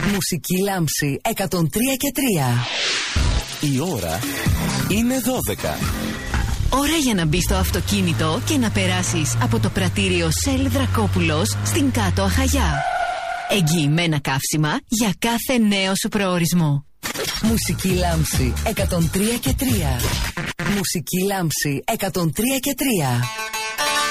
Μουσική λάμψη 103 και 3. Η ώρα είναι 12. Ώρα για να μπεις στο αυτοκίνητο και να περάσεις από το πρατήριο Shell Δρακόπουλος στην Κάτω Αχαγιά. Εγγυημένα καύσιμα για κάθε νέο σου προορισμό. Μουσική λάμψη 103 και 3. Μουσική λάμψη 103 και 3.